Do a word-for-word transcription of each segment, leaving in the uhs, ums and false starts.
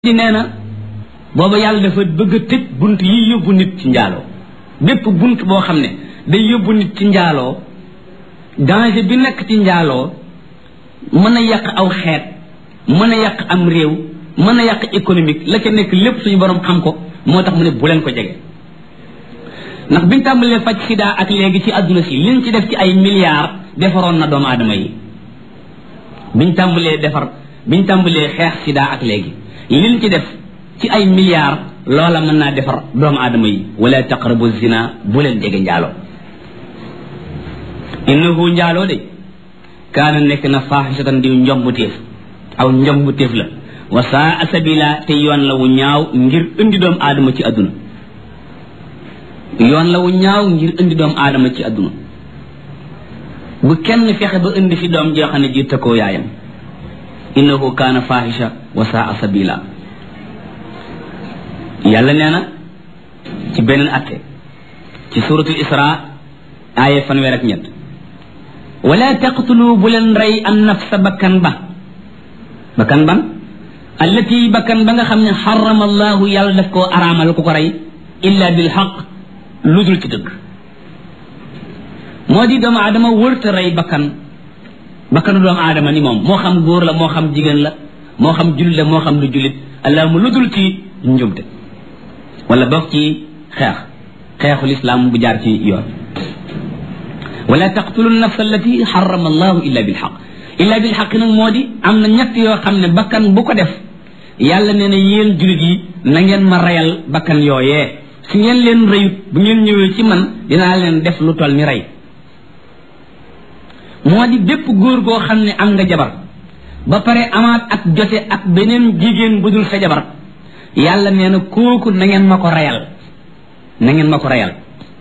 di nee na booba yàlla dafa bëgg a tëj bunt yi yóbbu nit ci njaaloo bépp bunt boo xam ne day yóbbu nit ci njaaloo danger bi nekk ci njaaloo mën a yàq aw xeet mën a yàq am réew mën a yàq économique la ca nekk lépp suñu borom xam ko moo tax mu ne bu leen ko jege ndax biñ tàmbalee faj sida ak léegi ci àdduna si liñ ci def ci ay milliards defaroon na doomu aadama yi biñ tàmbalee defar biñ tàmbalee xeex sida ak léegi liñ ci def ci ay milliards loola mën naa defar doomu aadama yi wala taqrabu zina bu leen jege njaaloo innahu njaaloo de kaana nekk na faaxisatan di njombuteef aw njombuteef la wa saa sabila te yoon la wu ñaaw ngir indi doomu aadama ci àdduna yoon la wu ñaaw ngir indi doomu aadama ci àdduna bu kenn fexe ba indi fi doom joo xam ne ji tëkkoo yaayam innahu kaana faaxisha wa saa sabila yàlla nee na ci beneen atte ci suratul isra aaya fanweer ak ñett wala taqtulu bu leen rey an nafsa bakkan ba bakkan ban allati bakkan ba nga xam ne xarama allahu yàlla daf koo araamal ku ko rey illa bil xaq lu dul ci dëgg moo di doomu aadama wërta rey bakkan bakkanu doomu aadama ni moom moo xam góor la moo xam jigéen la moo xam jullit la moo xam lu jullit allahuma lu dul ci njumte wala bokk ci xeex xeexu lislaam bu jaar ci yoon wala taqtulu nafsa allati xarama allahu illa bilxaq illa bilxaq nag moo di am na ñett yoo xam ne bakkan bu ko def yàlla nee na yéen jullit yi na ngeen ma reyal bakkan yooyee su ngeen leen reyut bu ngeen ñëwee ci man dinaa leen def lu toll ni rey moo di bépp góor goo xam ne am nga jabar ba pare amaat ak jote ak beneen jigéen bu dul sa jabar yàlla nee na kooku na ngeen ma ko reyal na ngeen ma ko reyal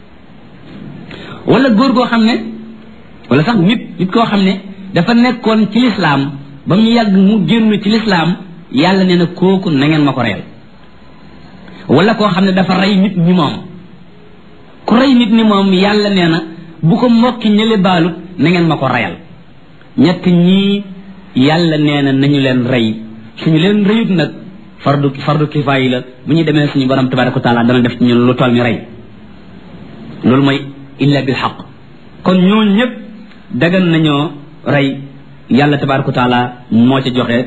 wala góor goo xam ne wala sax nit nit koo xam ne dafa nekkoon ci lislaam ba mu yàgg mu génn ci lislaam yàlla nee na kooku na ngeen ma ko reyal wala koo xam ne dafa rey nit ñi moom ku rey nit ñi moom yàlla nee na bu ko mbokki ñële baalut na ngeen ma ko reyal ñett ñii yàlla nee na nañu leen rey suñu leen reyut nag fardu fardu kifaay la bu ñu demee suñu borom tabaraka wa taala dana def ci ñun lu toll ni rey loolu mooy illa bil xaq kon ñooñu ñëpp dagan nañoo rey yàlla tabaraka wa taala moo ci joxe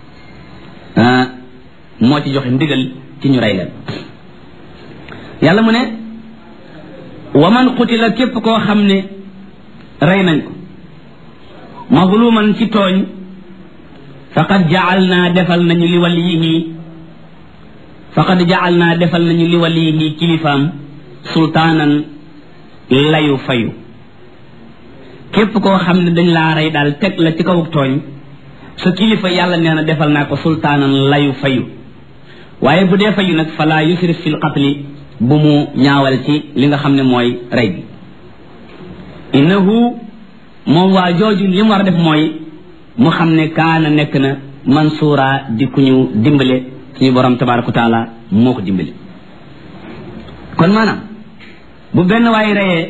moo ci joxe ndigal ci ñu rey leen yàlla mu ne wa man qutila képp koo xam ne rey nañ ko mazluman ci tooñ faqad jacal naa defal nañu li waliyihi faqad jacal naa defal nañu li waliyihi kilifaam sultaanan layu fayu képp koo xam ne dañ laa rey daal teg la ci kaw tooñ sa kilifa yàlla nee na defal naa ko sultaanan layu fayu waaye bu dee fayu nag fala yusrif fil qatli bu mu ñaawal ci li nga xam ne mooy rey bi innahu moom waa jooju li mu war a def mooy mu xam ne kaana nekk na mansuura di ku ñu dimbale suñu borom tabaaraka wa taala moo ko dimbale kon maanaam bu benn waay reyee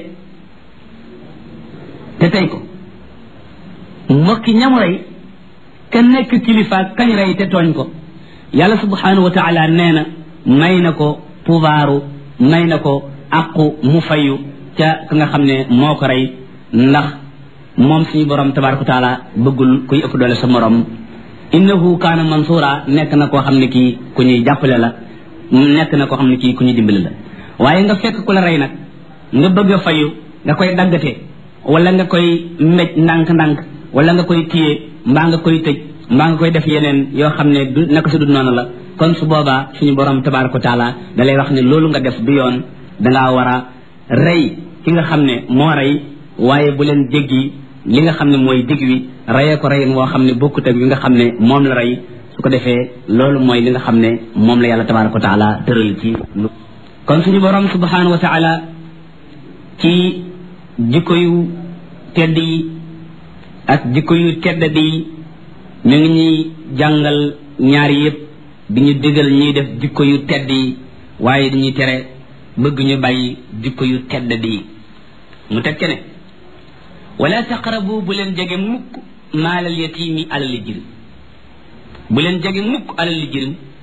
te tey ko mbokki ñamu rey ka nekk kilifa kañ rey te tooñ ko yàlla subhanahu wa taala nee na may na ko pouvoiru may na ko aqu mu fayu ca ka nga xam ne moo ko rey ndax moom suñu borom tabaraka wa taala bëggul kuy ëpp doole sa morom innahu kaana mansuura nekk na koo xam ne kii ku ñuy jàppale la nekk na koo xam ne kii ku ñuy dimbale la waaye nga fekk ku la rey nag nga bëgg a fayu nga koy daggate wala nga koy mbéj ndànk-ndànk wala nga koy téye mbaa nga koy tëj mbaa nga koy def yeneen yoo xam ne du naka su dul noonu la kon su boobaa suñu borom tabaraka wa taala da lay wax ne loolu nga def du yoon dangaa war a rey ki nga xam ne moo rey waaye bu leen jéggi li nga xam ne mooy digg wi reyee ko rey moo xam ne bokkut ak li nga xam ne moom la rey su ko defee loolu mooy li nga xam ne moom la yàlla tabaraka wa taala tëral ci lu kon suñu borom subhanahu wa taala ci jikko yu tedd yi ak jikko yu tedd di ñu ngi ñuy jàngal ñaari yëpp di ñu digal ñuy def jikko yu tedd yi waaye dañuy tere bëgg ñu bàyyi jikko yu tedd di mu teg ce ne wala taqrabu bu leen jege mukk maalal yatiimi alal jirim bu leen jege mukk alal jirim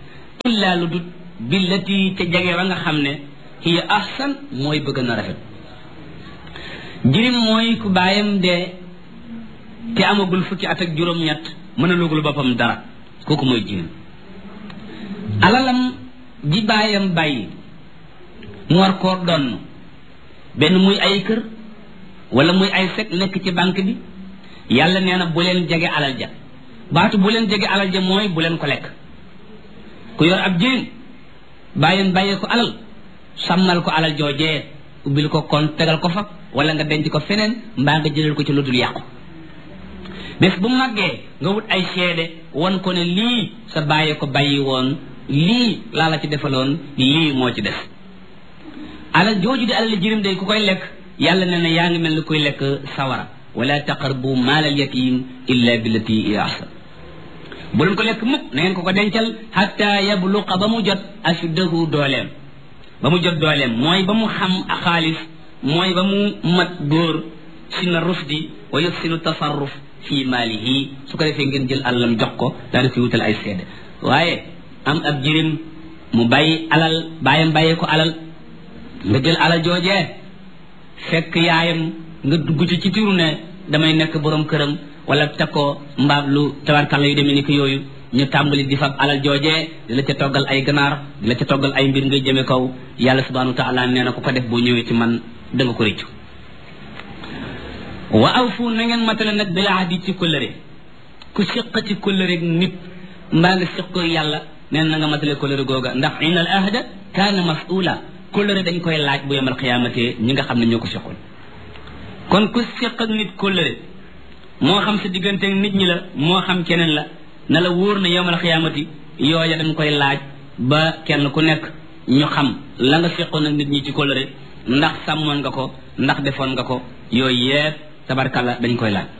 illaa lu dut billati ca jege wa nga xam ne hiya ahsan mooy bëgg na rafet. jirim mooy ku baayam dee te amagul fukki at ak juróom-ñett mën a lugul boppam dara kooku mooy jirim. alalam ji baayam bàyyi mu war koo donn benn muy ay kër wala muy ay sek nekk ci banque bi yàlla nee na bu leen jege alal ja. baatu bu leen jege alal ja mooy bu leen ko lekk. ku yor ab jirim bàyyam bàyyee ko alal sàmmal ko alal joojee ubbil ko kon tegal ko fa wala nga denc ko feneen mbaa nga jëlal ko ci lu dul yàqu. bés bu màggee nga wut ay seede won ko ne lii sa bàyyee ko bàyyi woon lii laa la ci defaloon lii moo ci def. alal jooju di alal jirim day ku koy lekk yàlla nee na yaa ngi mel ni kuy lekk sawara. wala taqrabu maalal yatim illa billati hiya ahsan. bu leen ko lekk mukk na ngeen ko ko dencal hatta yabluqa ba mu jot ashuddahu dooleem. ba mu jot dooleem mooy ba mu xam xaalis mooy ba mu mat góor sina rusdi wa yuhsinu tasarruf fi maalihi su ko defee ngeen jël alalam jox ko daal di fi wutal ay seede. waaye am ab jirim mu bàyyi alal bàyyam bàyyee ko alal nga jël alal joojee fekk yaayam nga dugg ci ci tiru ne damay nekk borom këram wala takkoo mbaab lu tabarkalla yu demee ni ko yooyu ñu tàmbali di fab alal joojee di la ca toggal ay ganaar di la ca toggal ay mbir ngay jëme kaw yàlla subhanahu wa taala nee na ku ko def boo ñëwee ci man da nga ko rëccu. wa awfu na ngeen matale nag bil ahdi ci kóllëre ku siq ci kóllëre nit mbaa nga siq ko yàlla neen na nga matale kóllëre googa ndax inna al ahda kaana mas'ula kóllëre dañ koy laaj bu yemal xiyaamate ñi nga xam ne ñoo ko siqoon. kon ku siq ak nit kóllëre moo xam sa diggante nit ñi la moo xam keneen la na la wóor na yemal xiyaamati yooya dañ koy laaj ba kenn ku nekk ñu xam la nga siqoon ak nit ñi ci kóllëre ndax sàmmoon nga ko ndax defoon nga ko yooyu yépp tabarkalla dañ koy laaj.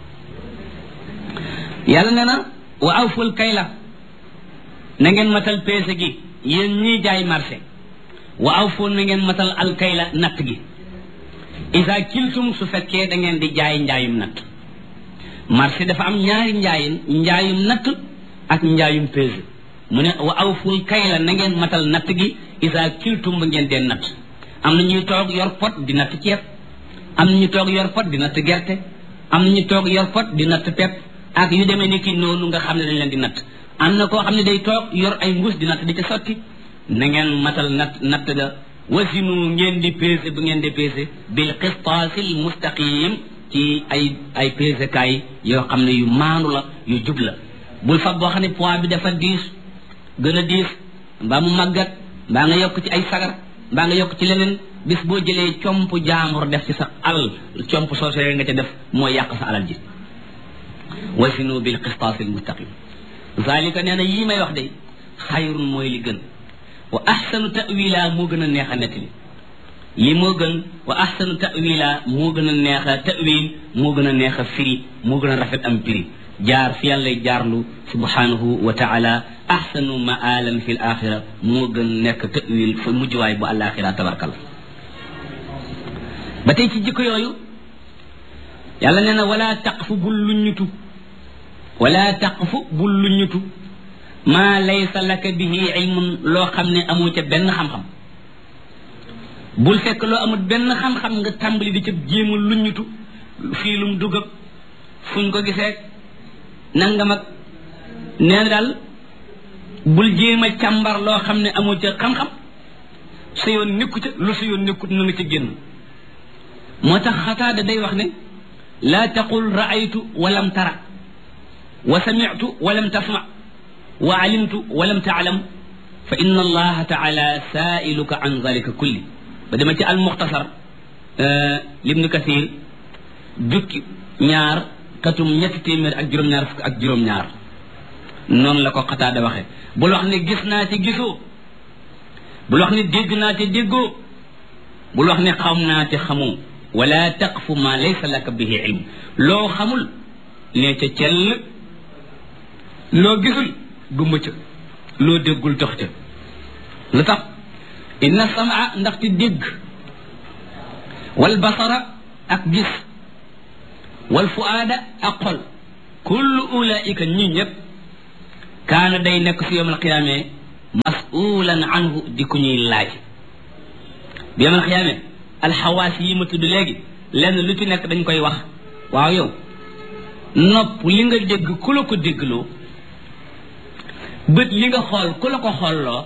yàlla nee na wa awful kayla na ngeen matal peese gi yéen ñiy jaay marché wa awfu na ngeen matal al kayla natt gi isa kiltum su fekkee da ngeen di jaay njaayum natt. marché dafa am ñaari njaayin njaayum natt ak njaayum peese mu ne wa awful kayla na ngeen matal natt gi isa kiltum ba ngeen dee natt. am na ñuy toog yor pot di natt ceeb am na ñu toog yor pot di natt gerte am na ñu toog yor pot di natt pepp ak yu demee ni ki noonu nga xam ne dañ leen di natt. am na koo xam ne day toog yor ay mbuus di natt di ca sotti. na ngeen matal natt natt ga wasinu ngeen di peese bu ngeen di peese bil qistaasil mustaqim ci ay ay peese kaay yoo xam ne yu maanu la yu jub la. bul fa boo xam ne poids bi dafa diis gën a diis mbaa mu màggat mbaa nga yokk ci ay sagar mbaa nga yokk ci leneen bis boo jëlee comp jaambur def ci sa alal comp soosee nga ca def mooy yàq sa alal ji. wasinu bil qistaasil mustaqim zalika nee na yii may wax de xayrun mooy li gën wa ahsanu ta'wila moo gën a neex a nettali lii moo gën wa ahsanu ta'wila moo gën a neex a ta'wil moo gën a neex a firi moo gën a rafet am firi jaar fi yàlla jaarlu subhanahu wa ta'ala ahsanu ma'alan fil axira moo gën nekk ta'wil fa mujjuwaay bu àllaaxira tabarkal. ba tey ci jikko yooyu yàlla nee na wala taqfu bul luññutu wala taqfu bul luññutu maa laysa laka bihi ilmun loo xam ne amoo ca benn xam-xam. bul fekk loo amul benn xam-xam nga tàmbali di ca jéema luññutu fii lum dugg ak fuñ ko gisee nangam ak nee na daal bul jéem a càmbar loo xam ne amoo ca xam-xam sa yoon nekku ca lu sa yoon nekkut na nga ca génn. moo tax Xataada day wax ne laa taqul ra'aytu walam tara wa sami'tu walam tasma wa alimtu walam taalam fa inna allaha taala saailuka an zalika kulli. ba dama ci almuxtasar libnu kathir jukki ñaar katum ñetti téeméer ak juróom-ñaar fukk ak juróom-ñaar noonu la ko Xataada waxe. bul wax ne gis naa te gisoo bul wax ne dégg naa te déggoo bul wax ne xam naa te xamoo. wala taqfu ma laysa laka bihi ilm loo xamul ne ca cell loo gisul gumba ca loo déggul dox ca. lu tax inna samaa ndaxte dégg wal basara ak gis wal fuaada ak xol kullu ulaika ñi ñëpp kaana day nekk si yawmal qiyaame masulan anhu di ku ñuy laaj bi yamal xiyaame alxawaas yi ma tudd léegi lenn lu ci nekk dañ koy wax waaw yow nopp li nga dégg ku la ko déggloo bët li nga xool ku la ko xoolloo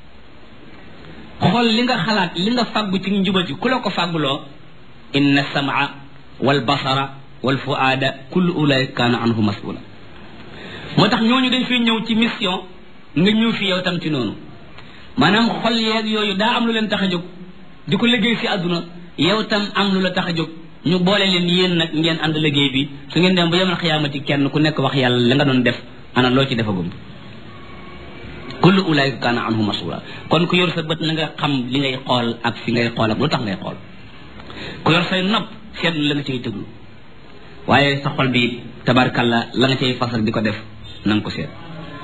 xool li nga xalaat li nga fàggu ci njubati ku la ko fàgguloo inna samaa wal basara wal fuaada kullu ulaika kaana anhu masula moo tax ñooñu dañ fi ñëw ci mission nga ñëw fi yow tam ci noonu maanaam xol yeeg yooyu daa am lu leen tax a jóg di ko liggéey si àdduna yow tam am lu la tax a jóg ñu boole leen yéen nag ngeen ànd liggéey bi su ngeen dem ba yemal xiyaamati kenn ku nekk wax yàlla la nga doon def ana loo ci defagum kullu ulaika kaana anhu masula kon ku yor sa bët na nga xam li ngay xool ak fi ngay xool ak lu tax ngay xool ku yor say nopp seetlu la nga cay déglu waaye sa xol bi tabarkalla la nga cay fas ak di ko def na nga ko seet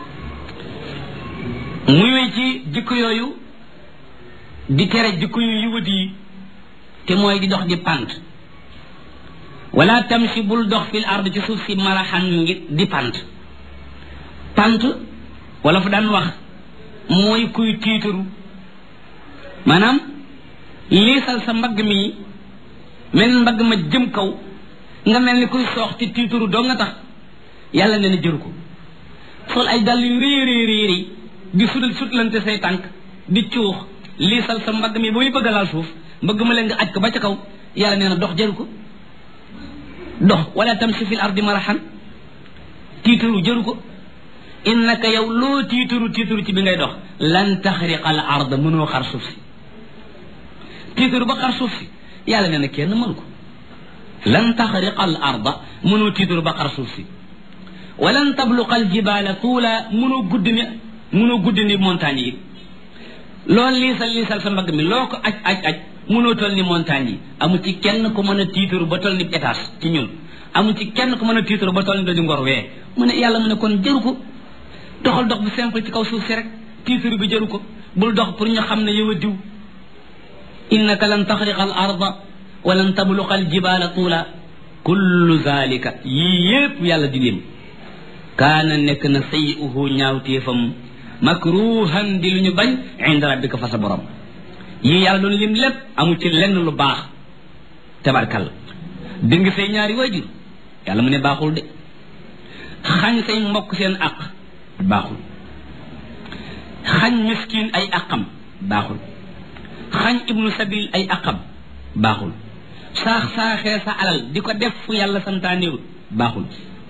muy wéy ci jikko yooyu di tere jikko yu yiwat yi te mooy di dox di pant wala tamshi bul dox fil ard ci suuf si maraxan ngi di pant pant wala fa daan wax mooy kuy tiitaru maanaam liisal sa mbagg mi mel mbagg ma jëm kaw nga mel ni kuy soox ci tiitaru doo nga tax yàlla nee na jëru ko sol ay dàll yu réy réy réy di sudal sutlante say tànk di cuux liisal sa mbagg mi ba muy bëgg a laal suuf mbagg ma leen nga aj ko ba ca kaw yàlla nee na dox jëru ko dox wala tamshi fil ardi marahan tiitaru jëru ko innaka yow loo tiitaru tiitaru ci bi ngay dox lan taxriqa al arda mënoo xar suuf si tiitaru ba xar suuf si yàlla nee na kenn mënu ko lan taxriqa al arda mënoo tiitaru ba xar suuf si walan tabluqa al jibaala tuula mënoo gudd ni mënoo gudd ni montagne yi loolu liisal liisal sa mbagg mi loo ko aj aj aj mënoo toll ni montagne yi amu ci kenn ku mën a tiitaru ba toll ni étage ci ñun amu ci kenn ku mën a tiitaru ba toll ni dañu ngor wee mu ne yàlla mu ne kon jëru ko doxal dox bu simple ci kaw suuf si rek tiitaru bi jëru ko bul dox pour ñu xam ne yow a diw innaka lan taxriqa al arda wa lan tabluqa al jibaala tuula kullu zalika yii yépp yàlla di lim kaana nekk na sayi'uhu ñaawteefam makruhan di lu ñu bañ inda rabbika fa sa borom yii yàlla doon lim lépp amu ci lenn lu baax tabarkal dëng say ñaari waajur yàlla mu ne baaxul de xañ say mbokk seen aq baaxul xañ miskin ay aqam baaxul xañ ibnu sabil ay aqam baaxul saax saaxee sa alal di ko def fu yàlla santaaneewul baaxul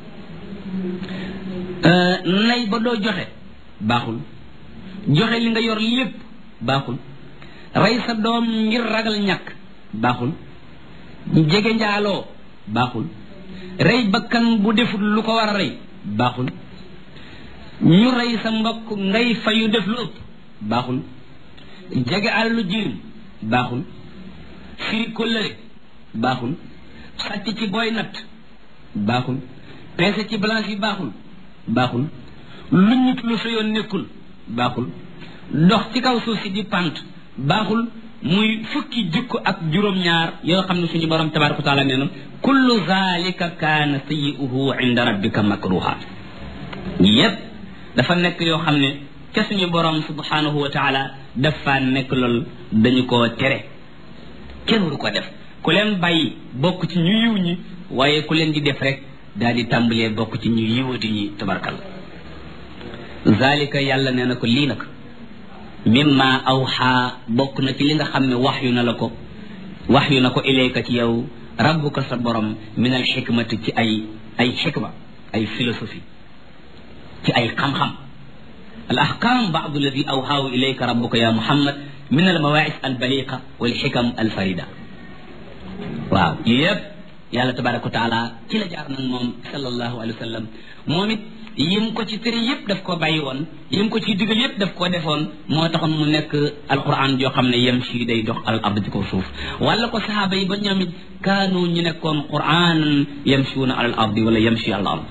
nay ba doo joxe baaxul joxe li nga yor lépp baaxul rey sa doom ngir ragal ñàkk baaxul jege njaaloo baaxul rey bakkan bu deful lu ko war a rey baaxul ñu rey sa mbokk ngay fayu def lu ëpp baaxul jege àllu jirim baaxul firi kóllëre baaxul sàcc ci booy natt baaxul peese ci balance yi baaxul baaxul lu nit lu sa yoon nekkul baaxul dox ci kaw suuf si di pant baaxul muy fukki jikko ak juróom-ñaar yoo xam ne suñu borom tabaraka wa taala nee na kullu zalika kaana sayyi'uhu inda rabbika makruha yépp dafa nekk yoo xam ne ca suñu borom subhanahu wa taala dafa nekk lool dañu koo tere kenn waru ko def ku leen bàyyi bokk ci ñu yiw ñi waaye ku leen di def rek daal di tàmbalee bokk ci ñu yiwati ñi tabarkal zalika yàlla nee na ko lii nag mimma awxa bokk na ci li nga xam ne wax yu na la ko wax yu na ko ilayka ci yow rabbuka sa borom min al xikmati ci ay ay xikma ay philosophie ci ay xam-xam al ahkam baad alladi awxaahu ilayka rabbuka ya muhammad min al mawaais al baliqa wal xikam al farida waaw yëpp yàlla tabaraka wa taala ci la jaar nag moom sallallahu alayhi wa sallam moom it yim ko ci tere yëpp daf koo bàyyi woon yim ko ci digal yëpp daf koo defoon moo taxoon mu nekk alquran joo xam ne yem si day dox al ard ci kaw suuf wala ko sahaaba yi ba ñoom it kaanu ñu nekkoon quran yamshuuna al ardi wala yamshi al ard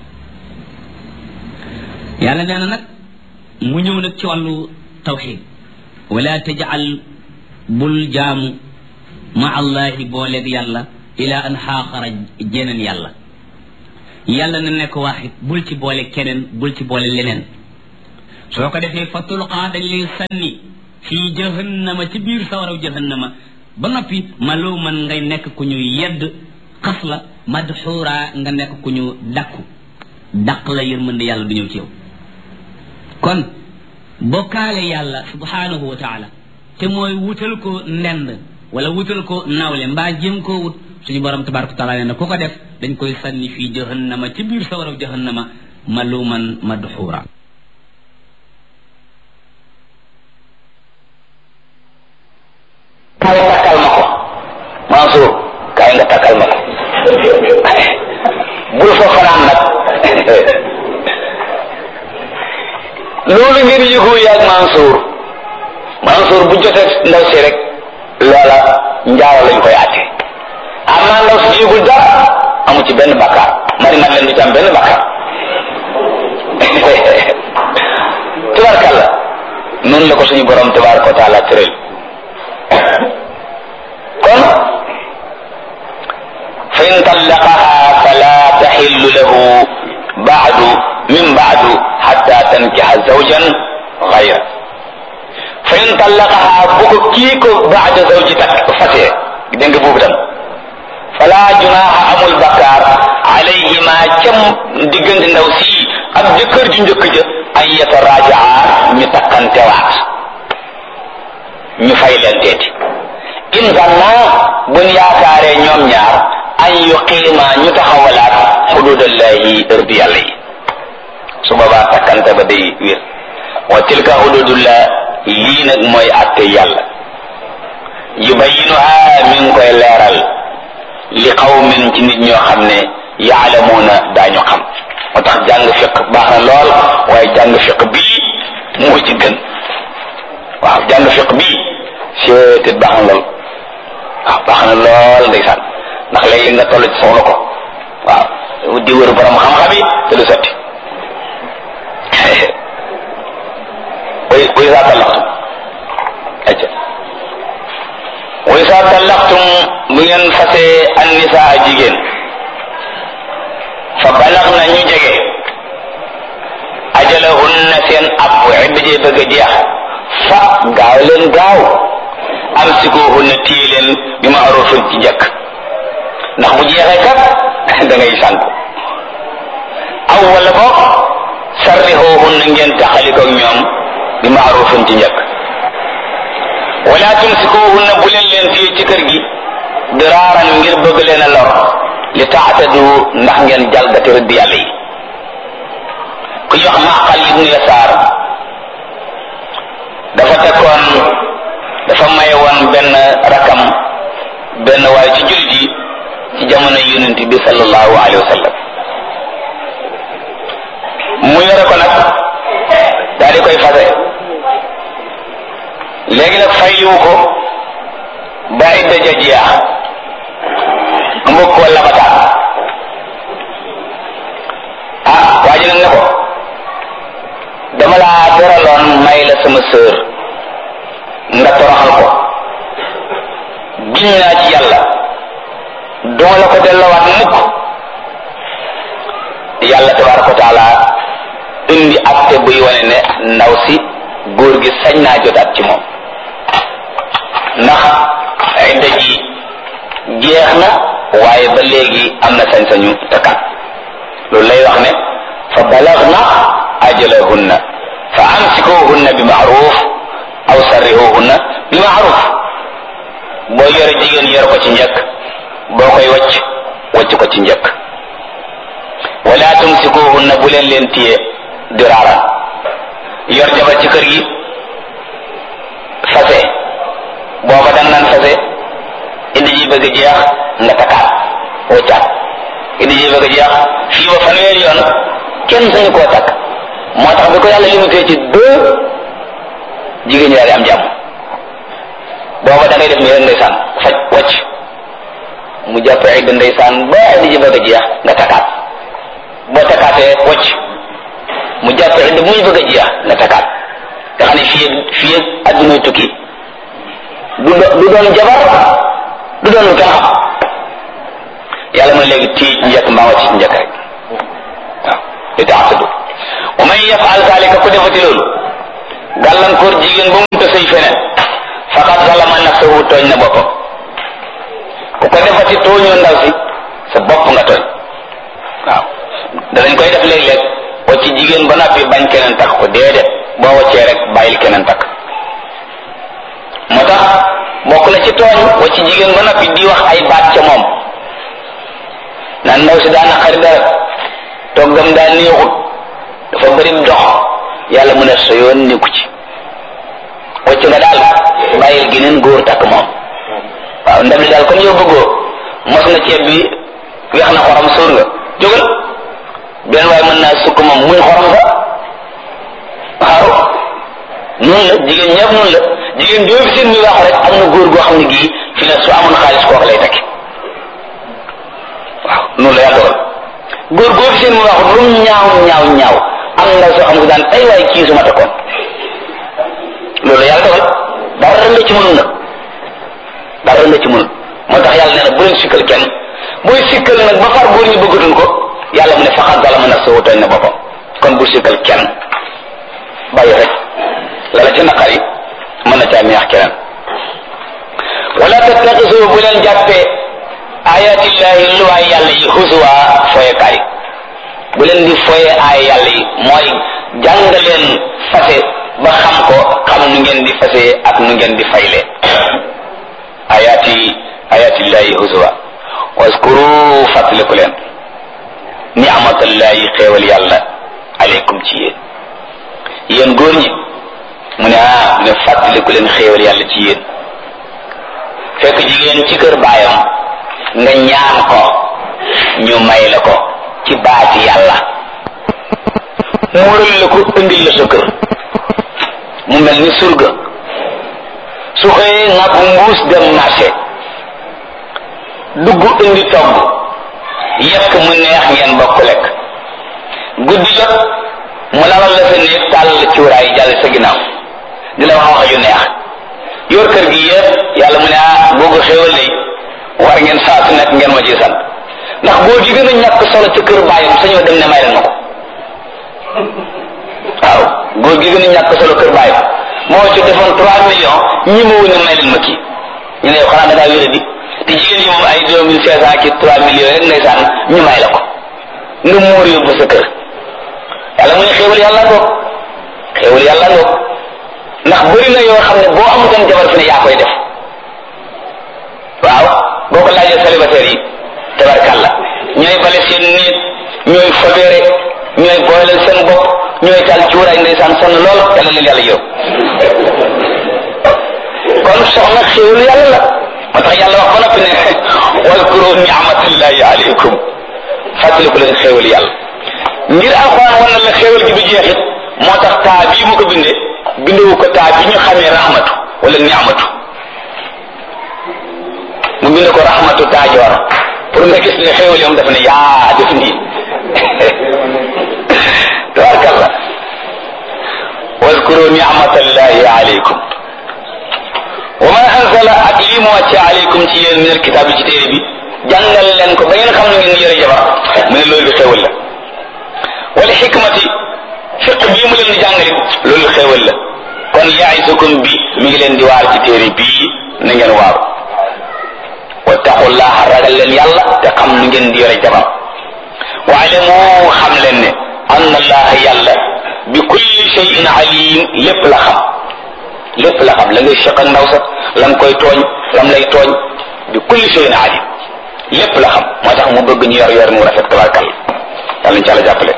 yàlla nee na nag mu ñëw nag ci wàllu tawxid wala tajal bul jaamu ma allahi booleeg yàlla ila an xaaxara jeneen yàlla yàlla na nekk waaxit bul ci boole keneen bul ci boole leneen soo ko defee fa tulqaa dañ lay sànni fii jahannama ci biir sawaraw jahannama ba noppi maluman ngay nekk ku ñu yedd xas la madxuura nga nekk ku ñu dakku daq la yërmande yàlla du ñëw ci yow kon bokkaale yàlla subhanahu wa taala te mooy wutal ko ndend wala wutal ko nawle mbaa jëm koo wut suñu borom tabaraka taala nee na ku ko def dañ koy sànni fii jahannama ci biir sawaraw jahannama maluman madxuura kaay takkal ma ko Mansour kaay nga takkal ma ko bul fa fanaan nag loolu ngeen yëgu yaag Mansour Mansour bu jotee ndaw si rek loola njaaro lañ koy àtte amaa ndaw si yëgul dara amu ci benn bakkaar mari man leen du ci am benn bakkaar tubarkalla noonu la ko suñu borom tabaraka wa taala tëral kon fa in tallaqaha fala taxillu lahu baadu min baadu xatta tankixa zawjan gayra fa in tallaqaha bu ko kii ko baada zawji tak fasee dégg nga boobu tam fala junaaha amul bakkaar alayhima cam diggante ndaw si ak jëkkër ju njëkk ja an yatarajaa ñu takkantewaat ñu fay leen teeti in zanna buñ yaakaaree ñoom ñaar an yuqiima ñu taxawalaat xududallahi ërdi yàlla yi su boobaa takkante ba day wér wa tilka xududullah lii nag mooy atte yàlla yubayinuha mi ngi koy leeral li qawmin ci nit ñoo xam ne yaalamuuna daañu xam moo tax jàng fiq baax na lool waaye jàng fiq bii moo ci gën waaw jàng fiq bii seetet baax na lool waaw baax na lool ndeysaan ndax léegi nga toll ci soxla ko waaw di wër borom xam-xam yi te du sotti way way saa tallaxtum acca way saa tallaxtum bu ngeen fasee an nisaa jigéen fa balax na ñu jege ajalahunna seen app idda jee bëgg a jeex fa gaaw leen gaaw amsikuhunna téye leen bi ma'rufin ci njëkk ndax bu jeexee kat da ngay sant aw wala boog sarrihuhunna ngeen taxalikoog ñoom bi ma'rufin ci njëkk wala tumsikuhunna bu leen leen téye ci kër gi diraaran ngir bëgg leen a lor li taatadu ndax ngeen jalgati rëdd yàlla yi ku yox Maqal ibnu Yasaar dafa tekkoon dafa maye woon benn rakam benn waaye ci jullit yi ci jamono yonent bi sallallahu alayhi wa sallam mu yore ko nag daal di koy fase léegi nag fayliwu ko ba idda ja jeex mbokk ko labataan ah waa ji nag ne ko dama laa teraloon may la sama sœur nga toroxal ko giñ naa ci yàlla duma la ko delloowaat mukk yàlla tabaraka wa taala indi acte buy wane ne ndaw si góor gi sañ naa jotaat ci moom ndax idda ji jeex na waaye ba léegi am na sañ-sañu takkaat loolu lay wax ne fa balagna ajalahunna fa amsikuhunna bi ma'ruf aw sarrihuhunna bi ma'ruf boo yore jigéen yor ko ci njëkk boo koy wacc wacc ko ci njëkk wala tumsikuhunna bu leen leen téye diraaran yor jabar ci kër gi fase booba dang naan fase indi ji bëgg jeex nga takkaat waccaat indi ji bëgg jeex fii ba fanweeri yoon kenn sañu koo takk moo tax bi ko yàlla limité ci deux jigéen ñi daal di am jàmm booba da ngay def ni rek ndeysaan faj wacc mu jàpp idda ndeysaan ba indi ji bëgg a jeex nga takkaat boo takkaatee wacc mu jàpp idda muy bëgg a jeex nga takkaat nga xam ne fii fii addunay tukki du du doon jabar du doon lu kenn xam yàlla mu ne léegi tii ci njëkk mbaa wacc ci njëkk rek waaw li taxtadu wa man yafal zalika ku defati loolu gàllankoor jigéen ba mu ta sëy feneen faqad zalama nafsahu tooñ na boppam ku ko defati tooñoo ndaw si sa bopp nga tooñ waaw danañ koy def léeg-léeg wacc jigéen ba noppi bañ keneen takk ko déedéet boo waccee rek bàyyil keneen takk moo tax bokk na ci tooñ wacc jigéen ba noppi di wax ay baat ca moom naan ndaw si daana xari dara toggam daa néexut dafa bëri dox yàlla mu ne sa yoon nekku ci wacc nga daal bàyyil geneen góor takk moom waaw ndab li daal comme yow bëggoo mos na ceeb bi weex na xorom suur nga jógal benn waaye mën naa sukk moom muy xorom sa waaw noonu la jigéen ñëpp noonu la jigéen joo fi seen muy wax rek am na góor goo xam ne gii fi ne su amoon xaalis kooku lay takki waaw noonu la yàlla dogal góor goo fi seen muy wax lu mu ñaaw ñaaw ñaaw am na soo xam ne daan ay waay kii su ma takkoon loolu la yàlla dogal dara nga ci mënul nag dara nga ci mënul moo tax yàlla nee na bu leen sikkal kenn booy sikkal nag ba far góor ñi bëggatuñ ko yàlla mu ne faqad zalama nafsahu tooñ na boppam kon bu sikkal kenn bàyyi rek la la ca naqar yi mën na caa neex keneen wala tattaxisu bu leen jàppee ayatillahi luwaay yàlla yi husuwa foyekaay bu leen di foye ay yàlla yi mooy jàng leen fase ba xam ko xam nu ngeen di fase ak nu ngeen di fayle ayati ayatillahi husuwa waskuru fàttaliku leen ni'matallahi xéewal yàlla aleykum ci yéen yéen góor ñi mu ne ah ne fàttaliku leen xéewal yàlla ci yéen fekk jigéen ci kër baayam nga ñaan ko ñu may la ko ci baati yàlla muural la ko indil la sa kër mu mel ni surga su xëyee nga bu mbuus dem marché dugg indi togg yekk mu neex ngeen bokk lekk guddi jot mu lalal la sa néeg tàll cuuraay jàll sa ginnaaw di la wax wax yu neex yor kër gi yëpp yàlla mu ne ah boo ko xéewal lay war ngeen saa su nekk ngeen ma ci sant ndax góor gi gën a ñàkk solo ci kër baayam sañoo dem ne may leen ma ko waaw góor gi gën a ñàkk solo kër baayam moo ci defoon trois millions ñi ma wën a may leen ma kii ñu ne xanaa da ngaa wéra di te jigéen ñi moom ay deux mille cinq cent ki trois millions rek ngay sànn ñu may la ko nga muur yóbbu sa kër yàlla mu ne xéewal yàlla ngoog xéewal yàlla ngoog ndax bëri na yoo xam ne boo amutoon jabar fi ne yaa koy def waaw boo ko laajee célibataire yi tabarkàlla ñooy bale seen néeg ñooy fobeere ñooy booleel seen bopp ñooy taal cuuraay ndeysaan sonn lool yàlla leen yàlla yow kon soxna xéewal yàlla la moo tax yàlla wax ba noppi ne waskuru ni'matallahi alaykum fàttaliku leen xéewal yàlla ngir alxuraan wan na la xéewal gi du jeexit moo tax taa bii mu ko bindee bindewu ko taa bi ñu xamee rahmatu wala ni'matu mu bind ko rahmatu taajoor pour nga gis ne xéewal yoom dafa ne yaa def nii tabarkalla waskuru ni'matallahi alaykum wa ma anzala ak lii mu wàcce alaykum ci yéen min alkitaab ci téere bi jàngal leen ko ba ngeen xam ne ngeen yore jabar mu ne loolu xéewal la wala xikmati fiq bii mu leen di jàngale loolu xéewal la kon yaisukum bi mi ngi leen di waar ci téere bii na ngeen waaru wattaqullaha ragal leen yàlla te xam nu ngeen di yore jabar waalamu xam leen ne anna allaha yàlla bi kulli shay'in alim lépp la xam lépp la xam la ngay seq ak ndaw sa lam koy tooñ lam lay tooñ bi kulli shay'in alim lépp la xam moo tax mu bëgg ñu yor yor mu rafet tabarkal yàlla ñu ci Yàlla jàppale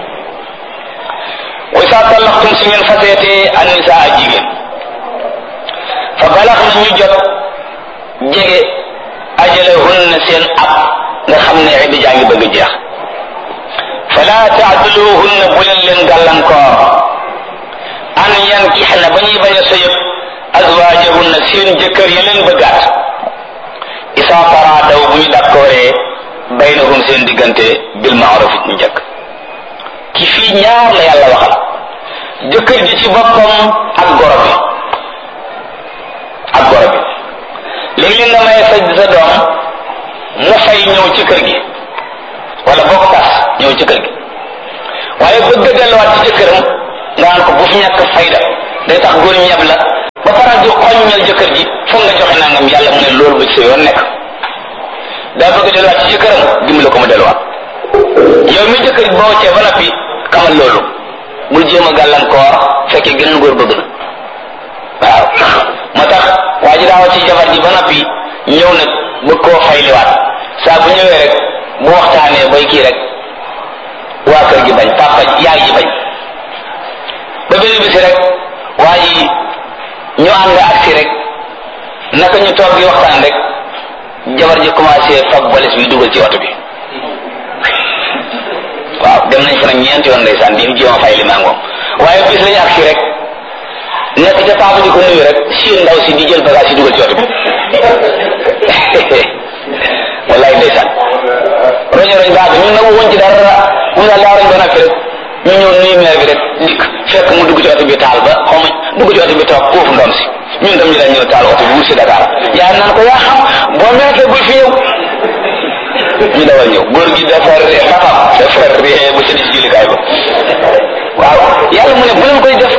wa isa tallaxtum su ngeen faseetee annisaa jigéen fa balax na ñu jot jege ajalahunna seen ab nga xam ne idda jaa ngi bëgg jeex fala taaduluhunna bu leen leen gàllankoor an yankixna ba ñuy bañ a sëyëb azwaajahunna seen jëkkër ya leen bëggaat isa taraadaw bu ñu dakkooree baynahum seen diggante bil maaruf ñu njëkk ki fii ñaar la yàlla waxal jëkkër ji ci boppam ak goro bi ak goro bi léegi nga may sa sa doom mu fay ñëw ci kër gi wala bokk tas ñëw ci kër gi waaye bëgg a delluwaat ci jëkkëram nga naan ko bu fi ñàkk fayda day tax góor ñi yab la ba faral di xoññal jëkkër ji foog nga joxe nangam yàlla mu ne loolu bu ci sa yoon nekk daa bëgg delluwaat ci jëkkëram dimbali ko mu delluwaat yow mi jëkkër ji boo cee ba noppi xamal loolu bul jéem a gàllankoor fekkee geneen góor bëgg na waaw moo tax waa ji daawa ci jabar ji ba noppi ñëw nag bëgg koo fayliwaat saa bu ñëwee rek bu waxtaanee bay kii rek waa kër gi bañ papa yaay ji bañ ba benn bisi rek waa ji ñu ànd agsi rek naka ñu toog di waxtaan rek jabar ji commencé fab balis bi dugal ci oto bi waaw dem nañ fa nag ñeenti yoon ndeysaan di jéem a fay li mangoom waaye bis lañu agsi rek nekk ca papa di ko nuyu rek si ndaw si di jël bagage yi dugal ci oto bi wallaay ndeysaan roño roñ baax ñun nag woon ci dara mu daal daa roñ ba noppi rek ñu ñëw nuyu meer bi rek dikk fekk mu dugg ci oto bi taal ba xaw ma dugg ci oto bi toog foofu ndom si ñun tam ñu dañ ñëw taal oto bi wut si Dakar yaa naan ko yaa xam boo meekee bul fi ñëw ñu dawal ñëw góor gi dafa ree papam dafa ree bu sëni ci jullikaay ba waaw yàlla mu ne bu leen koy def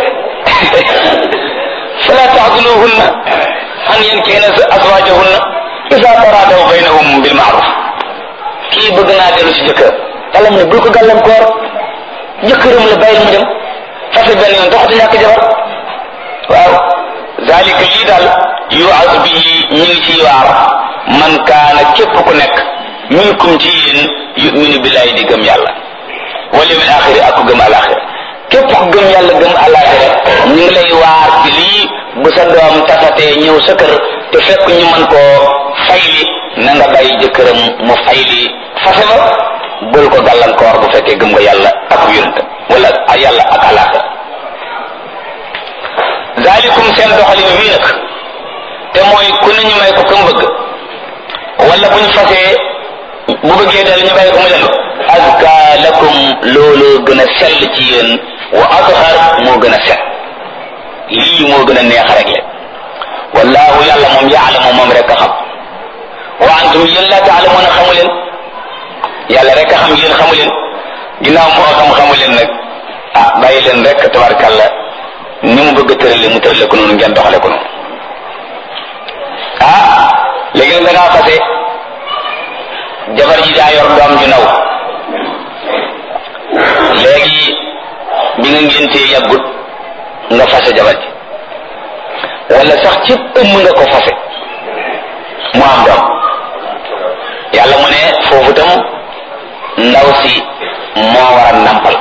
fala taxduluhunna an yankihna azwaajahunna isa taradaw baynahum bil ma'ruf kii bëgg naa dellu ci jëkkër yàlla mu ne bul ko gàllankoor jëkkëram la bàyyil mu dem fase benn yoon doxatu ñàkk jabar waaw zalika lii daal yu'az bihi ñu ngi ci waar man kaana képp ku nekk minkum ci yéen yu'minu billahi di gëm yàlla wal yawmil axiri ak ku gëm alaxira képp ku gëm yàlla gëm alaxira ñu ngi lay waar ci lii bu sa doom tasatee ñëw sa kër te fekk ñu mën koo fayli na nga bàyyi jëkkëram mu fayli fase ba bul ko gàllankoor bu fekkee gëm nga yàlla ak yonent wala yàlla ak alaxira zalikum seen doxalin wii nag te mooy ku ne ñu may ko kam bëgg wala bu ñu fasee bu bëggee dal ñu bàyyi ko mu dellu azka lakum looloo gën a sell ci yéen wa athar moo gën a set lii moo gën a neex rek le wallahu yàlla moom yaalamu moom rek a xam wa antum yéen la taalamuuna xamu leen yàlla rek a xam yéen xamu leen ginnaaw moo xam xamu leen nag ah bàyyi leen rek tabarkàlla ni mu bëgg a tërale mu tërale ko noonu ngeen doxale ko noonu ah léegi nag da ngaa fase jabar ji daa yor doom ju naw léegi bi nga ngéntee yàggut nga fase jabar ji wala sax ci ëmm nga ko fase mu am doom yàlla mu ne foofu tam ndaw si moo war a nampal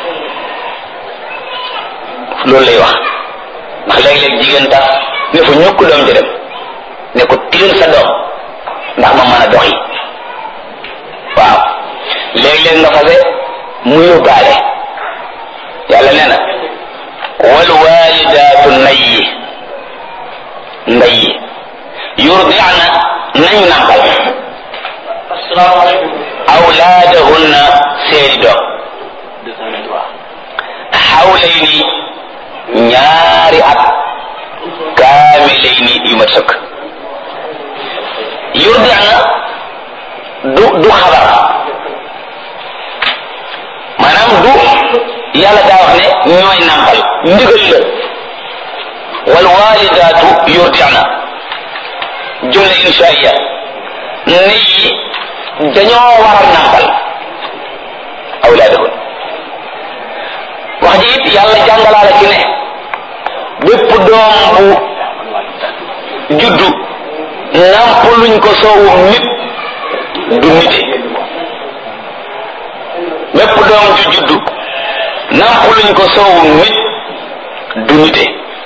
loolu lay wax ndax léeg-léeg jigéen tax ne fa ñukk doom ji dem ne ko tiil sa doom ndax ma mën a dox yi waaw léeg-léeg nga fase mu yóbbaale yàlla nee na wal walidaatu nayyi ndayyi yurdi'na nañu nampal awlaadahunna seeni doom xawlayni ñaari at kaamilayni yu mat sëkk yurdi'na du du xabar maanaam du yàlla daa wax ne ñooy nampal ndigal la wal walidaatu yurdi'na jumla inshaiya ne yi dañoo war a nampal awlaadahun wax ji it yàlla jàngalaala ci ne bépp doom bu juddu nampaluñ ko soowu nit du nite bépp doom ju juddu nampaluñ ko soowu nit du nite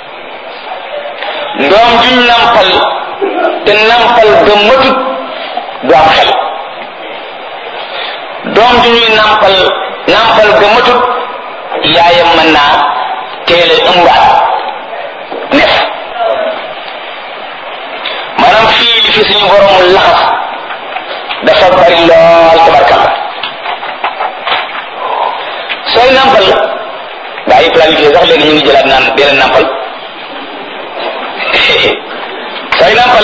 doom juñ nampal te nampal ga matut du am xel doom ju ñuy nampal nampal ga matut yaayam mën naa teel a ëmbaat nef maanaam fii li fi suñu borom laxas dafa bari lool tabarkalla sooy nampal daa yi planifié sax léegi ñu ngi jëlaat naan beneen nampal sooy nampal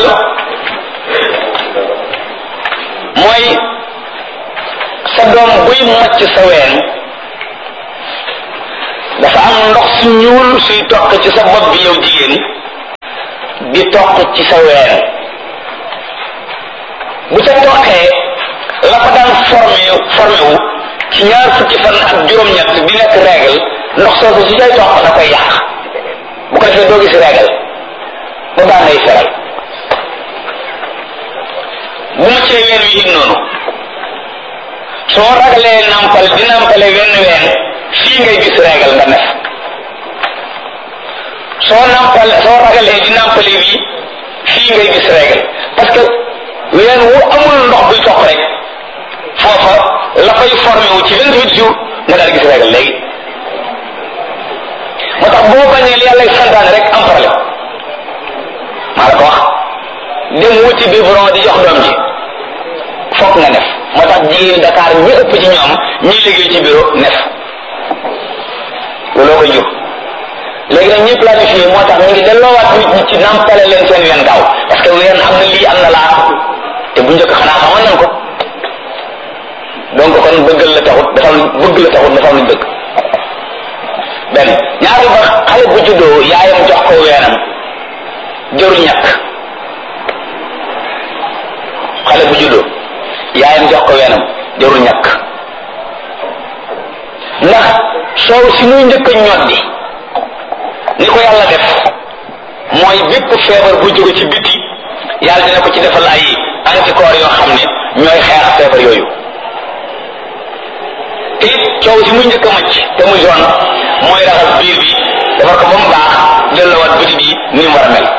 mooy sa doom buy màcc sa ween dafa am ndox su ñuul suy toq ci sa bopp bi yow jigéen di toq ci sa ween bu sa toqee la fa daan formé formé wu ci ñaar fukki fan ak juróom-ñett bi nekk règle ndox soosu su cay toq da koy yàq bu ko defee doo gis règle ba baa ngay feral bu ma cee ween wi it noonu soo ragalee nampal di nampale wenn ween fii ngay gis règle nga nef soo nampal soo ragalee di nampale wi fii ngay gis règle parce que ween wu amul ndox buy toq rek foofa la fay formé wu ci vingt-huit jours nga daal gis règle léegi moo tax boo bañee li yàlla santaane rek am problème maa la ko wax dem wuti biberon di jox doom ji fokk nga nef moo tax jigéen Dakar ñi ëpp ci ñoom ñi liggéey ci bureau nef looloo koy jur léegi nag ñi planifié moo tax ñu ngi delloowaat nit ñi ci nampale leen seen ween gaaw parce que ween am na lii am na laa te bu njëkk xanaa xamoon nañ ko donc kon bëggal la taxut dafa bëgg la taxut dafa am luñ bëgg benn ñaari ba xale bu juddoo yaayam jox ko weenam jëru ñàkk xale bu juddoo yaayam jox ko weenam jëru ñàkk ndax soow si muy njëkk a ñoddi ni ko yàlla def mooy bépp feebar bu jóge ci biti yàlla dina ko ci defal ay anticorps yoo xam ne ñooy xeex feebar yooyu te it coow si muy njëkk a macc te muy jaune mooy raxas biir bi defar ko ba mu baax delloowaat biti bi ni mu war a mel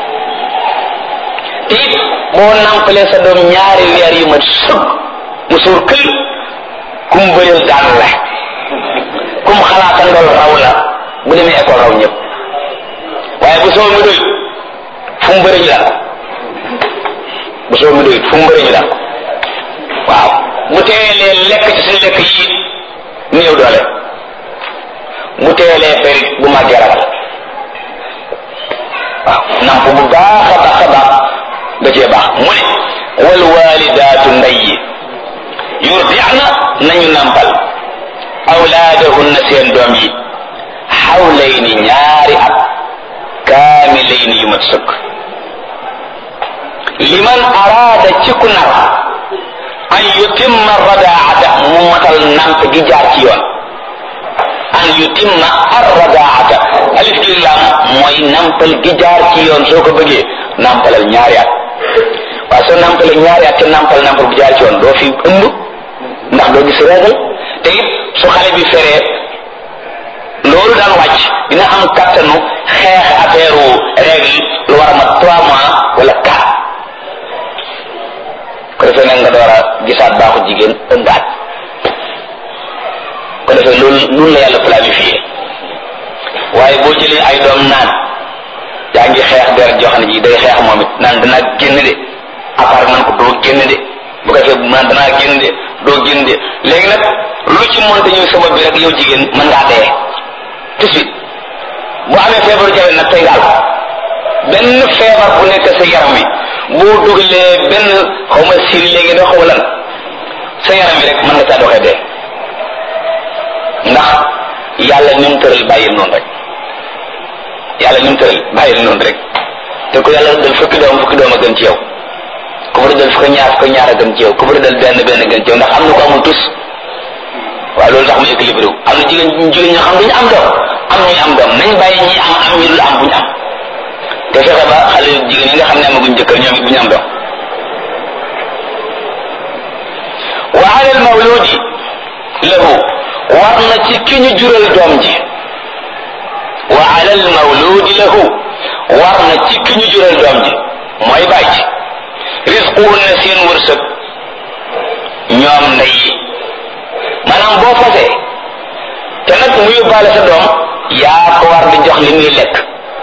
te it boo nampalee sa doom ñaari weer yu mat sëg mu suur kël kum bëreel daan la kum xalaata ndool raw la bu demee école raw ñëpp waaye bu soo mi doy fu mu bëri ñu daal bu soo mi doy fu mu bëri ñu daal waaw bu teelee lekk ci suñu lekk yi néew doole bu teelee ferit bu màggee ragal waaw namp bu baax a baax a baax da cee baax mu ne wal walidaatu ndey yi yurdi'na nañu nampal awlaadahunna seen doom yi xawlayni ñaari at kaamilayni yu mat sëkk liman araada ci ku nar an yutimma radaata mu matal namp gi jaar ci yoon an yutimma ar-radaata alif gi lam mooy nampal gi jaar ci yoon soo ko bëggee nampalal ñaari at waaye soo nampalee ñaari at te nampal nampal bu jaar ci yoon doo fi ëmb ndax doo gis règle te it su xale bi feree loolu daan wàcc dina am kattanu xeex affaire règle lu war a mat trois mois wala quatre ko defee nag nga door a gisaat baaxu jigéen ëmbaat ko defee loolu loolu la yàlla planifié waaye boo jëlee ay doom naan yaa ngi xeex der jox ne ji day xeex moom it naan danaa génn de apart man ko doo génn de bu ko defee naan danaa génn de doo génn de léegi nag lu ci monte ñëw sabab bi rek yow jigéen mën ngaa dee tout de suite boo amee feebaru jabet nag tey daal benn feebar bu nekk sa yaram wi boo dugalee benn xaw ma siin léegi doo xaw ma lan sa yaram wi rek mën nga caa doxee dee ndax yàlla ni mu tëral bàyyil noonu rek yàlla ni mu tëral bàyyil noonu rek te ko yàlla dal fukki doom fukki doom a gën ci yow ku bëri dal fukki ñaar fukki ñaar a gën ci yow ku bëri dal benn benn gën ci yow ndax am na ko amul tus waaye loolu tax mu équilibré wu am na jigéen jigéen ñoo xam duñu am doom am ñuy am doom nañ bàyyi ñi am am ñu dul am buñu am te fexe ba xale jigéen yi nga xam ne amaguñ jëkkër ñoom it buñu am doom wa ala al mawludi lahu war na ci ki ñu jural doom ji wa ala al mawludi lahu war na ci ki ñu jural doom ji mooy bàyyi rizquhunna seen wërsëg ñoom ndey yi maanaam boo fasee te nag mu yóbbaale sa doom yaa ko war di jox li muy lekk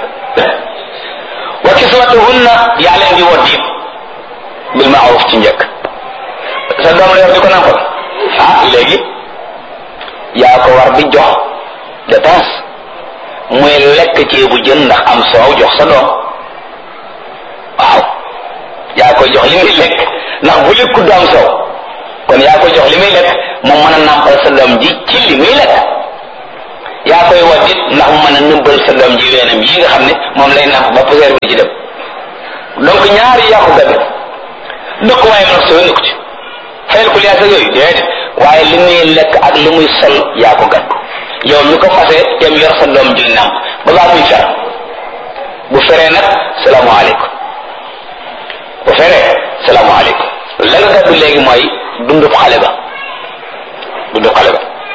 wa kiswatuhunna yaa leen di wodd it bil ma'ruf ci njëkk sa doom la yor di ko nampal ah léegi yaa ko war di jox dépense muy lekk ceebu jën ndax am soow jox sa doom waaw yaa koy jox li muy lekk ndax bu lekku du am soow kon yaa koy jox li muy lekk moom mën a nampal sa doom ji ci li muy lekk yaa koy waddit ndax mu mën a nëbbal sa doom ji weenam yi nga xam ne moom lay nàmp ba poussière bi ci dem donc ñaari yaa ko gàddu dëkk waaye nag soo nekku ci fayal ko liyaasa yooyu déedéet waaye li muy lekk ak li muy sol yaa ko gàddu yow mi ko fase dem yor sa doom ji nàmp ba baa muy fer bu feree nag salaamaaleykum bu feree salaamaaleykum la nga gàddu léegi mooy dundub xale ba dundub xale ba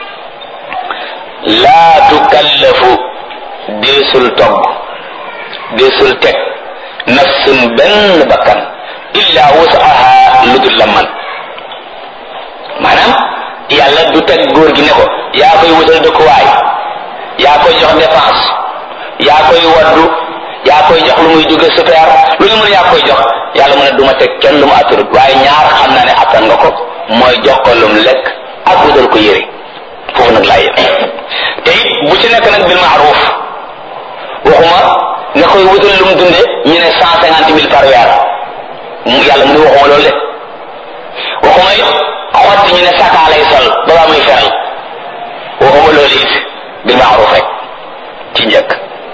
laa tukallafu deesul togg deesul teg nafsun benn bakkan illa wusaha lu dul la man maanaam yàlla du teg góor gi ne ko yaa koy wutal dëkkuwaay yaa koy jox dépense yaa koy waddu yaa koy jox lu muy jóge super lu ñu mën yaa koy jox yàlla mu ne du ma teg kenn lu mu attanut waaye ñaar xam naa ne attan nga ko mooy jox ko lum lekk ak wutal ko yére foofu nag laa yem te it bu ci nekk nag bil maaruf waxuma nga koy wutal lum dunde ñu ne cent cinquante mille par weer yàlla mu ne waxuma loolu de waxuma it xotti ñu ne saka lay sol balaa muy feral waxuma loolu it bil maaruf rek ci njëkk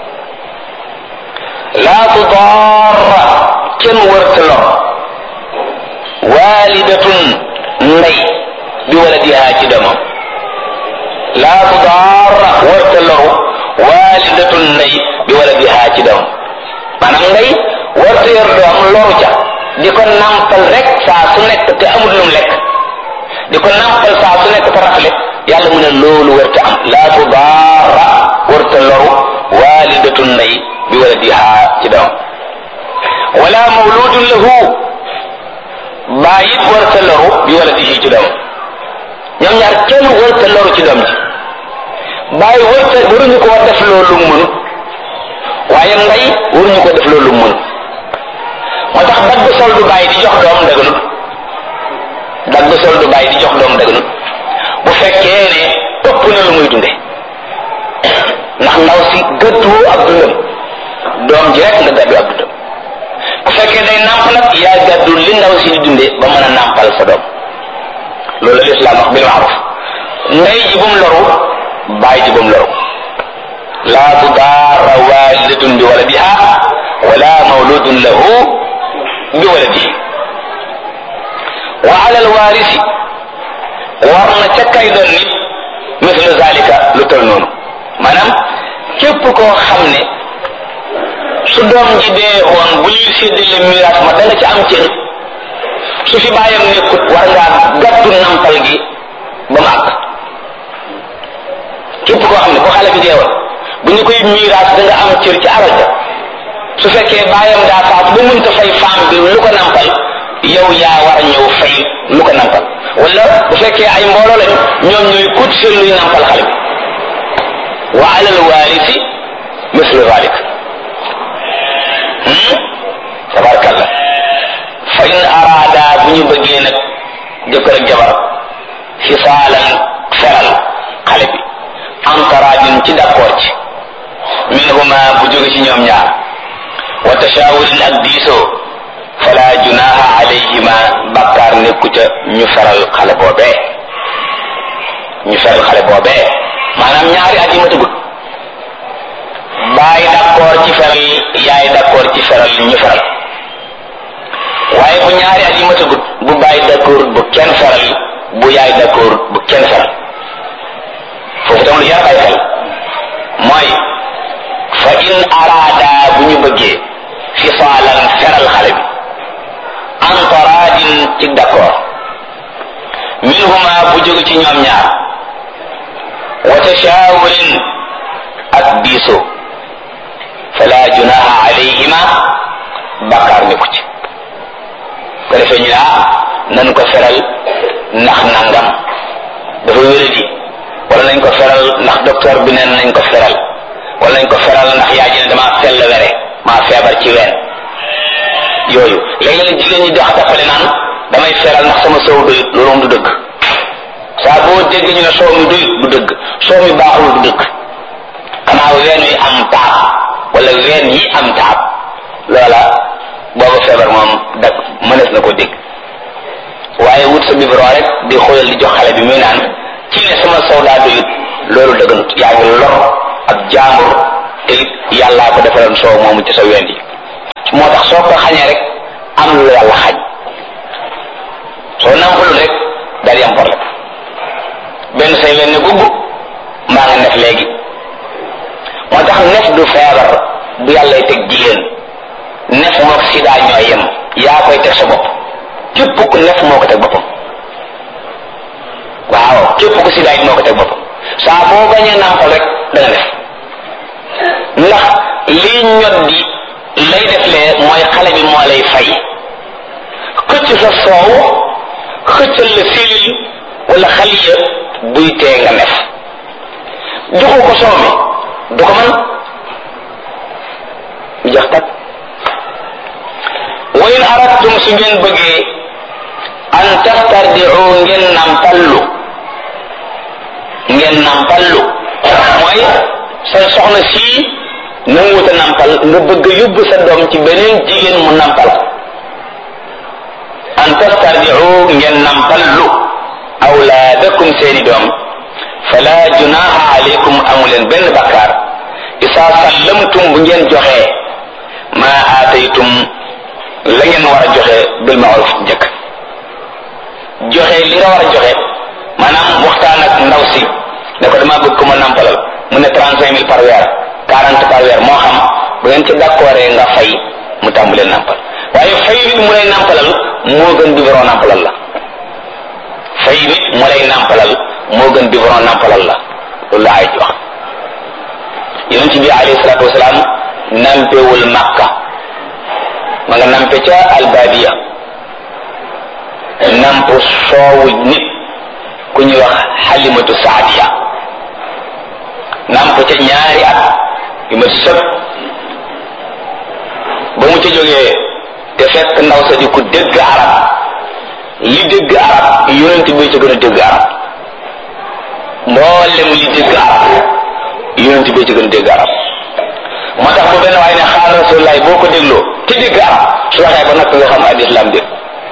laa tudaara kenn wërta lor walidatun ndey bi waladiha ci doomam laa tudaara wërta loru walidatun ndey bi waladiha ci doomam maanaam ndey wërta yor doom loru ca di ko nampal rek saa su nekk te amul lum lekk di ko nampal saa su nekk te rafle yàlla mu ne loolu wërta am laa tudaara wërta loru walidatun ndey bi waladiha ci doom wala mawludun lahu bàyyit warta loru bi waladihi ci doom ñoom ñaar kenn warta loru ci doom ji bàyyi warta waruñu ko def loolu mënut waaye ndey waruñu ko def loolu mënut moo tax dagg sol du bàyyi di jox doom daganut dagg sol du bàyyi di jox doom daganut bu fekkee ne ëpp na lu muy dunde ndax ndaw si gëdduwoo ab dundam doom ji rek nga gàddu ab dundam bu fekkee day nàmp nag yaa gàddu li ndaw si di dunde ba mën a nàmpal sa doom loolu lislaam wax bil maaruf ndey ji bum loru baay ji bum loru laa tudaara walidatun bi waladiha wala mawludun lahu bi waladihi wa ala alwarisi war na ca kay doon nit mislu zalika lu tol noonu maanaam képp koo xam ne su doom ji dee woon bu ñuy séddale miraas ma da nga ci am cër su fi bàyyam nekkut war ngaa gàddu nampal gi ba màgg képp koo xam ne bu xale bi dee woon bu ñu koy miraas da nga am cër ci alal ja su fekkee bàyyam daa faatu ba mënta fay femme bi lu ko nampal yow yaa war a ñëw fay lu ko nampal wala bu fekkee ay mbooloo lañu ñoom ñooy kut seen luy nampal xale bi wa alal waarisi mislu zalik tabarakallah fa in araada bu ñu bëggee nag jëkkër ak jabar fisaalan feral xale bi antaraajin ci d'accord ci minhuma bu jóge ci ñoom ñaar wa tashawurin ak diisoo fala junaha alayhima bakkaar nekku ca ñu feral xale boobee ñu feral xale boobee maanaam ñaari at yi ma tëggut baay d'accord ci feral yaay d'accord ci feral ñu feral waaye bu ñaari at yi ma tëggut bu baay d'accord bu kenn feral bu yaay d'accord bu kenn feral foofu tam lu jar bàyyi xel mooy fa in araada bu ñu bëggee fisaalan feral xale bi antaraadin ci d'accord minhuma bu jóge ci ñoom ñaar wa tashaawurin ak diisoo fala junaha alayhima bakkaar nekku ci ko defee ñu naa nan ko feral ndax nangam dafa wéradi wala nañ ko feral ndax docteur bi neen nañ ko feral wala nañ ko feral ndax yaa ji ne dama sell were maa feebar ci ween yooyu léeg-léeg jigéen ñi dox tappale naan damay feral ndax sama soow doyut loolu moom du dëgg saa boo dégg ñu ne soow mi doyut du dëgg soow mi baaxul du dëgg xanaa ween wi am taab wala ween yi am taab loola booba feebar moom dak mënees na ko dégg waaye wut sa biberon rek di xoolal di jox xale bi muy naan ci ne sama soow daa doyut loolu dëgganut yaa ngi lor ak jaambur te it yàllaa ko defaloon soow moomu ci sa ween yi moo tax soo ko xañee rek am lu yàlla xañ soo nampalul rek daal di am problème benn say leen ne gubb mbaa nga nef léegi moo tax nef du feebar bu yàllay teg jigéen nef mook sida ñooy yem yaa koy teg sa bopp képp ku nef moo ko teg boppam waaw képp ku sida it moo ko teg boppam saa boo bañee nampal rek da nga def ndax lii ñot di lay def lee mooy xale bi moo lay fay xëcc sa soow xëccal la silil wala xaliya buy tee nga nef joxu ko soow mi du ko mën mu jax tak wa in aradtum su ngeen bëggee an tastardiu ngeen nampallu ngeen nampallu mooy sa soxna sii nanguwut a nampal nga bëgg a yóbbu sa doom ci beneen jigéen mu nampal an tastardiu ngeen nampallu awlaadakum seeni doom fala junaha alaykum amuleen benn bakkaar isa sallamtum bu ngeen joxee ma aataytum la ngeen war a joxe bil ma'ruf njëkk joxe li nga war a joxe maanaam waxtaan ak ndaw si ne ko dama bëgg ko ma nampalal mu ne trente cinq mille par weer quarante par weer moo xam bu ngeen ci d'accord nga fay mu tàmbalee nampal waaye fay nit mu lay nampalal moo gën biberon nampalal la fay nit mu lay nampalal moo gën biberon nampalal la loolu la ay wax yonent bi alayhi salaatu wasalaam nampewul Makka ma nga nampe ca albadiya namp soowu nit ku ñuy wax Halimatu Saadiya namp ca ñaari at yu ma sëb ba mu ca jógee te fekk ndaw sa di ku dégg arab li dégg arab yonent bi ca gën a dégg arab mboolem li dégg arab yonent bi ca gën a dégg arab moo tax bu benn waaye ne xaal rasulullahi boo ko dégloo te dégg arab su waxee ba nag nga xam al islam dégg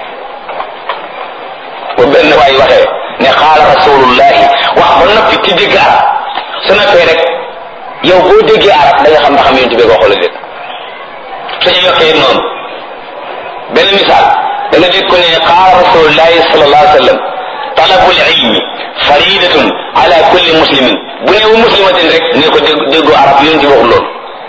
bu benn waaye waxee ne xaal rasulullahi wax ba noppi te dégg arab su noppee rek yow boo déggee arab da nga xam ndax am yonent bi ko xool dégg suñu yokkee noonu benn misaal da nga dégg ko ne qaala rasulullahi sallallahu alayhi wa sallam talabul ilmi faridatun ala kulli muslimin bu newu muslimatin rek ne ko dégg déggoo arab yonent bi waxul loolu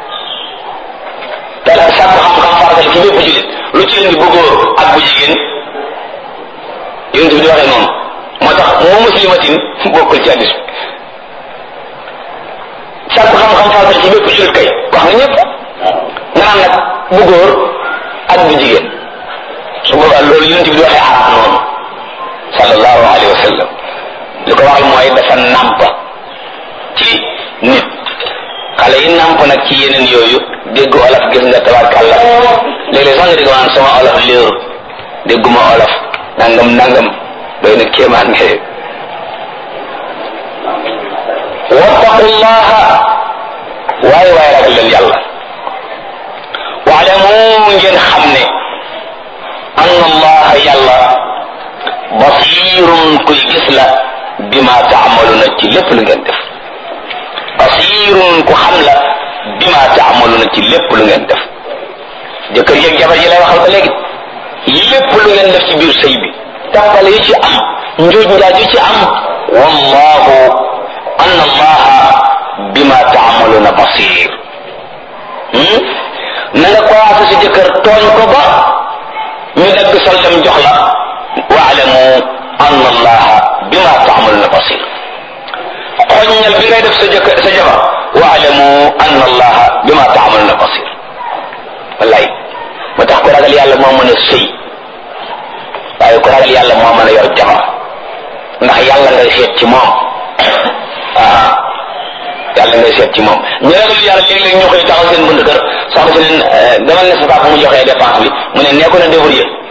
te sàkku xam-xam faratal ci bépp jullit lu ci indi bu góor ak bu jigéen yonent bi di waxee noonu moo tax mu muslimatin bokkul ci hadis sàkku xam-xam faratal ci bépp jullit kay wax na ñëpp nga naan nag bu góor ak bu jigéen su boobaa loolu yonent bi di waxee arab noonu sallallahu alayhi wa sallam li ko waxal mooy dafa nàmp ci nit xale yi nàmp nag ci yeneen yooyu dégg olof gis nga tabarkàlla léeg-léeg sax nga dégg waan sama olof léeru dégguma olof nangam nangam doy na kéemaan nga wattaqullaha waaye waaye ragal leen yàlla waalamu ngeen xam ne anna allaha yàlla basirun kuy gis la bima taamaluna ci lépp lu ngeen def basirun ku xam la bima taamaluna ci lépp lu ngeen def jëkkër yeeg jabar yi lay waxal ba léegi lépp lu ngeen def ci biir sëy bi tàppale yi ci am njuuj njaaj yi ci am wallahu anna allaha bima taamaluna basir na nga commencé si jëkkër tooñ ko ba ñu dagg soltam jox la waalamu anna allaha bima taamaluna basir xoññal bi ngay def sa jëkkër sa jabar waalamu anna allaha bima taamaluna basir wallaay moo tax ko ragal yàlla moo mën a sëy waaye ko ragal yàlla moo mën a yor jabar ndax yàlla ngay seet ci moom ah yàlla ngay seet ci moom ñu ragal yàlla léeg-léeg ñu koy taxaw seen bunt kër soxna si ne demal ne sa papa mu joxee dépense bi mu ne nee ko na débrouiller